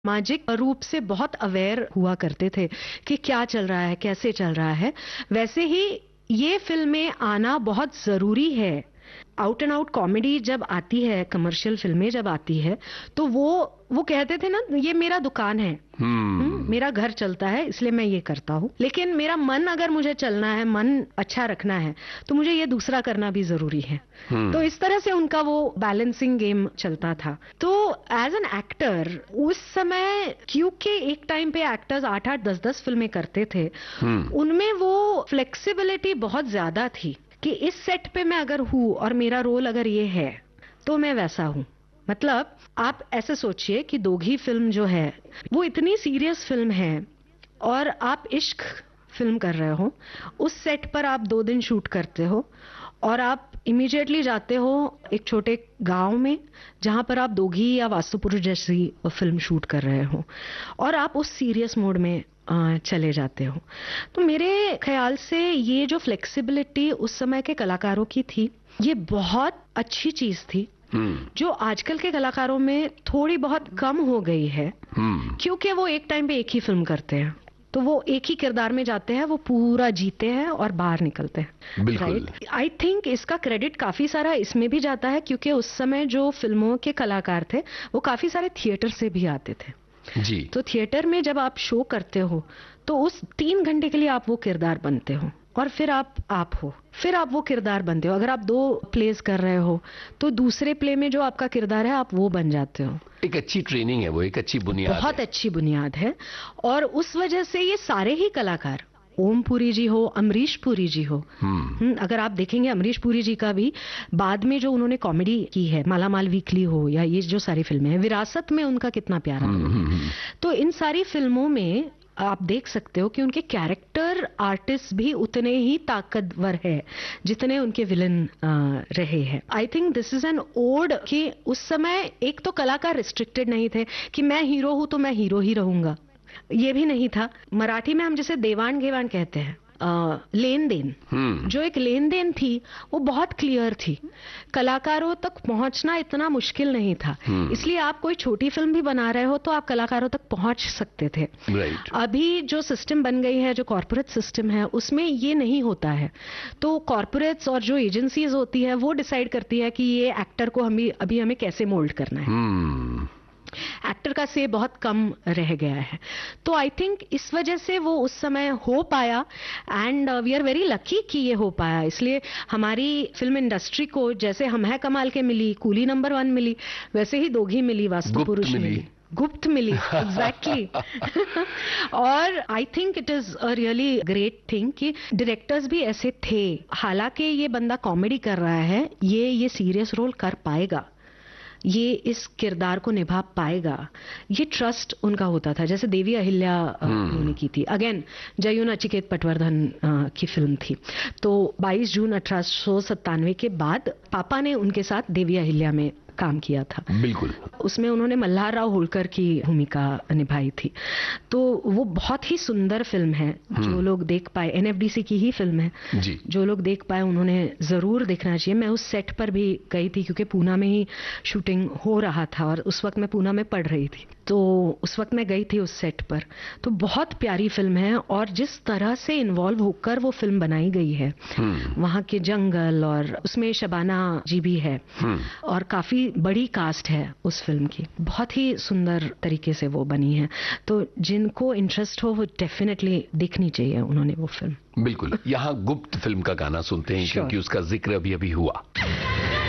सामाजिक रूप से बहुत अवेयर हुआ करते थे कि क्या चल रहा है, कैसे चल रहा है। वैसे ही ये फिल्में आना बहुत जरूरी है। आउट एंड आउट कॉमेडी जब आती है, कमर्शियल फिल्में जब आती है, तो वो कहते थे ना, ये मेरा दुकान है, मेरा घर चलता है इसलिए मैं ये करता हूँ, लेकिन मेरा मन अगर मुझे चलना है, मन अच्छा रखना है, तो मुझे ये दूसरा करना भी जरूरी है। तो इस तरह से उनका वो बैलेंसिंग गेम चलता था। तो एज एन एक्टर उस समय, क्योंकि एक टाइम पे एक्टर्स 8-8 10-10 फिल्में करते थे, उनमें वो फ्लेक्सिबिलिटी बहुत ज्यादा थी कि इस सेट पे मैं अगर हूँ और मेरा रोल अगर ये है तो मैं वैसा हूँ। मतलब आप ऐसे सोचिए कि दोघी फिल्म जो है वो इतनी सीरियस फिल्म है और आप इश्क फिल्म कर रहे हो, उस सेट पर आप 2 दिन शूट करते हो और आप इमीडिएटली जाते हो एक छोटे गांव में जहां पर आप दोघी या वास्तुपुरुष जैसी फिल्म शूट कर रहे हो और आप उस सीरियस मोड में चले जाते हो। तो मेरे ख्याल से ये जो फ्लेक्सिबिलिटी उस समय के कलाकारों की थी, ये बहुत अच्छी चीज थी, जो आजकल के कलाकारों में थोड़ी बहुत कम हो गई है, क्योंकि वो एक टाइम पे एक ही फिल्म करते हैं, तो वो एक ही किरदार में जाते हैं, वो पूरा जीते हैं और बाहर निकलते हैं। बिल्कुल। आई थिंक इसका क्रेडिट काफी सारा इसमें भी जाता है क्योंकि उस समय जो फिल्मों के कलाकार थे वो काफी सारे थिएटर से भी आते थे जी। तो थिएटर में जब आप शो करते हो तो उस 3 घंटे के लिए आप वो किरदार बनते हो और फिर आप हो, फिर आप वो किरदार बनते हो। अगर आप 2 प्लेस कर रहे हो तो दूसरे प्ले में जो आपका किरदार है आप वो बन जाते हो। एक अच्छी ट्रेनिंग है वो, एक अच्छी बुनियाद बहुत है। अच्छी बुनियाद है और उस वजह से ये सारे ही कलाकार, ओम पुरी जी हो, अमरीश पुरी जी हो, अगर आप देखेंगे अमरीश पुरी जी का भी बाद में जो उन्होंने कॉमेडी की है, मालामाल वीकली हो या ये जो सारी फिल्में हैं, विरासत में उनका कितना प्यारा तो इन सारी फिल्मों में आप देख सकते हो कि उनके कैरेक्टर आर्टिस्ट भी उतने ही ताकतवर है जितने उनके विलन रहे हैं। I think this is an odd कि उस समय एक तो कलाकार रिस्ट्रिक्टेड नहीं थे कि मैं हीरो हूं तो मैं हीरो ही रहूंगा, ये भी नहीं था। मराठी में हम जिसे देवान घेवान कहते हैं, लेन देन, जो एक लेन देन थी वो बहुत क्लियर थी, कलाकारों तक पहुंचना इतना मुश्किल नहीं था। इसलिए आप कोई छोटी फिल्म भी बना रहे हो तो आप कलाकारों तक पहुंच सकते थे। अभी जो सिस्टम बन गई है, जो कॉर्पोरेट सिस्टम है, उसमें ये नहीं होता है। तो कॉर्पोरेट्स और जो एजेंसीज होती है वो डिसाइड करती है कि ये एक्टर को अभी हमें कैसे मोल्ड करना है। एक्टर का से बहुत कम रह गया है। तो आई थिंक इस वजह से वो उस समय हो पाया and we are very lucky कि ये हो पाया। इसलिए हमारी फिल्म इंडस्ट्री को जैसे हम है कमाल के मिली, कूली नंबर 1 मिली, वैसे ही दोघी मिली, वास्तुपुरुष मिली, गुप्त मिली, एग्जैक्टली। और I think it is a really great thing कि डायरेक्टर्स भी ऐसे थे, हालांकि ये बंदा कॉमेडी कर रहा है, ये सीरियस रोल कर पाएगा, ये इस किरदार को निभा पाएगा, ये ट्रस्ट उनका होता था। जैसे देवी अहिल्या उन्होंने की थी, अगेन जयून अचिकेत पटवर्धन की फिल्म थी। तो 22 जून 1897 के बाद पापा ने उनके साथ देवी अहिल्या में काम किया था। बिल्कुल। उसमें उन्होंने मल्हार राव होलकर की भूमिका निभाई थी। तो वो बहुत ही सुंदर फिल्म है, जो लोग देख पाए, एनएफडीसी की ही फिल्म है जी। जो लोग देख पाए उन्होंने जरूर देखना चाहिए। मैं उस सेट पर भी गई थी क्योंकि पूना में ही शूटिंग हो रहा था और उस वक्त मैं पूना में पढ़ रही थी, तो उस वक्त मैं गई थी उस सेट पर। तो बहुत प्यारी फिल्म है और जिस तरह से इन्वॉल्व होकर वो फिल्म बनाई गई है, वहाँ के जंगल, और उसमें शबाना जी भी है और काफी बड़ी कास्ट है उस फिल्म की, बहुत ही सुंदर तरीके से वो बनी है। तो जिनको इंटरेस्ट हो वो डेफिनेटली देखनी चाहिए उन्होंने वो फिल्म। बिल्कुल। यहाँ गुप्त फिल्म का गाना सुनते हैं क्योंकि उसका जिक्र अभी अभी हुआ।